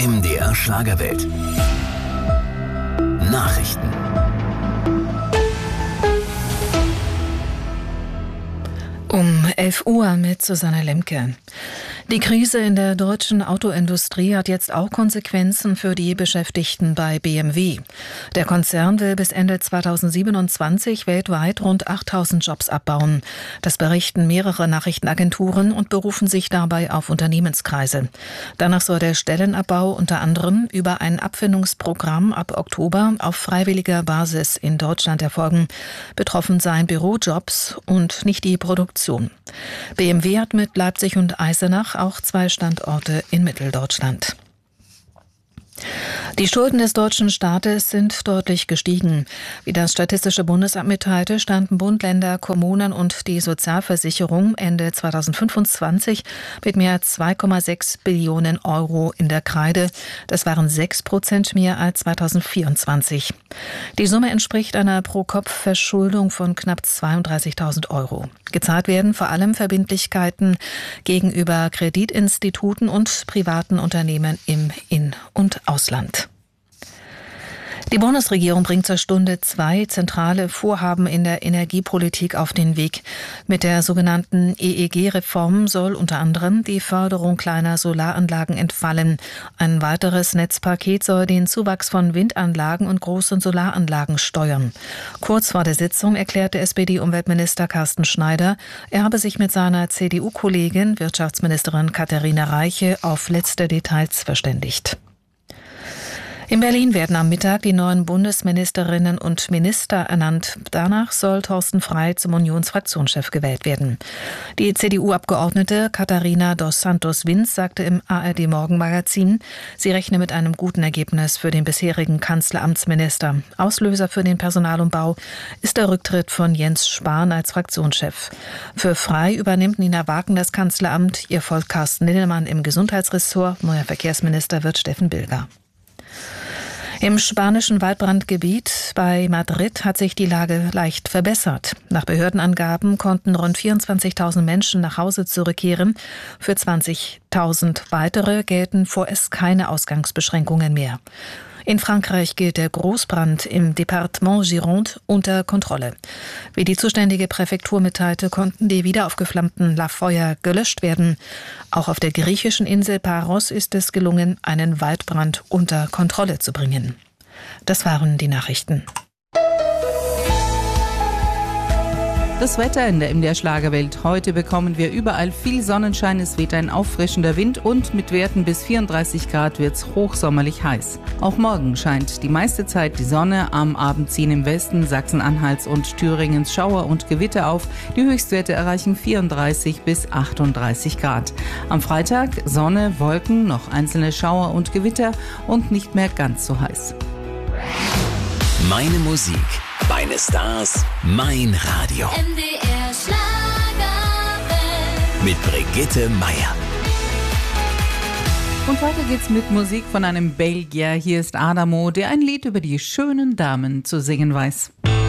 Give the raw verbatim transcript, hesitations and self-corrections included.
M D R Schlagerwelt. Nachrichten. Um elf Uhr mit Susanne Lemke. Die Krise in der deutschen Autoindustrie hat jetzt auch Konsequenzen für die Beschäftigten bei B M W. Der Konzern will bis Ende zweitausendsiebenundzwanzig weltweit rund achttausend Jobs abbauen. Das berichten mehrere Nachrichtenagenturen und berufen sich dabei auf Unternehmenskreise. Danach soll der Stellenabbau unter anderem über ein Abfindungsprogramm ab Oktober auf freiwilliger Basis in Deutschland erfolgen. Betroffen seien Bürojobs und nicht die Produktion. B M W hat mit Leipzig und Eisenach auch zwei Standorte in Mitteldeutschland. Die Schulden des deutschen Staates sind deutlich gestiegen. Wie das Statistische Bundesamt mitteilte, standen Bund, Länder, Kommunen und die Sozialversicherung Ende zweitausendfünfundzwanzig mit mehr als zwei Komma sechs Billionen Euro in der Kreide. Das waren sechs Prozent mehr als zweitausendvierundzwanzig. Die Summe entspricht einer Pro-Kopf-Verschuldung von knapp zweiunddreißigtausend Euro. Gezahlt werden vor allem Verbindlichkeiten gegenüber Kreditinstituten und privaten Unternehmen im In- und Ausland. Die Bundesregierung bringt zur Stunde zwei zentrale Vorhaben in der Energiepolitik auf den Weg. Mit der sogenannten E E G-Reform soll unter anderem die Förderung kleiner Solaranlagen entfallen. Ein weiteres Netzpaket soll den Zuwachs von Windanlagen und großen Solaranlagen steuern. Kurz vor der Sitzung erklärte S P D-Umweltminister Carsten Schneider, er habe sich mit seiner C D U-Kollegin, Wirtschaftsministerin Katharina Reiche, auf letzte Details verständigt. In Berlin werden am Mittag die neuen Bundesministerinnen und Minister ernannt. Danach soll Thorsten Frey zum Unionsfraktionschef gewählt werden. Die C D U-Abgeordnete Katharina dos Santos-Vinz sagte im A R D-Morgenmagazin, sie rechne mit einem guten Ergebnis für den bisherigen Kanzleramtsminister. Auslöser für den Personalumbau ist der Rücktritt von Jens Spahn als Fraktionschef. Für Frey übernimmt Nina Wagen das Kanzleramt, ihr folgt Carsten Linnemann im Gesundheitsressort, neuer Verkehrsminister wird Steffen Bilger. Im spanischen Waldbrandgebiet bei Madrid hat sich die Lage leicht verbessert. Nach Behördenangaben konnten rund vierundzwanzigtausend Menschen nach Hause zurückkehren. Für zwanzigtausend weitere gelten vorerst keine Ausgangsbeschränkungen mehr. In Frankreich gilt der Großbrand im Departement Gironde unter Kontrolle. Wie die zuständige Präfektur mitteilte, konnten die wiederaufgeflammten Feuer gelöscht werden. Auch auf der griechischen Insel Paros ist es gelungen, einen Waldbrand unter Kontrolle zu bringen. Das waren die Nachrichten. Das Wetter in der M D R Schlagerwelt. Heute bekommen wir überall viel Sonnenschein, es weht ein auffrischender Wind und mit Werten bis vierunddreißig Grad wird's hochsommerlich heiß. Auch morgen scheint die meiste Zeit die Sonne, am Abend ziehen im Westen Sachsen-Anhalts und Thüringens Schauer und Gewitter auf. Die Höchstwerte erreichen vierunddreißig bis achtunddreißig Grad. Am Freitag Sonne, Wolken, noch einzelne Schauer und Gewitter und nicht mehr ganz so heiß. Meine Musik, meine Stars, mein Radio. M D R Schlagerwelt. Mit Brigitte Meier. Und weiter geht's mit Musik von einem Belgier. Hier ist Adamo, der ein Lied über die schönen Damen zu singen weiß.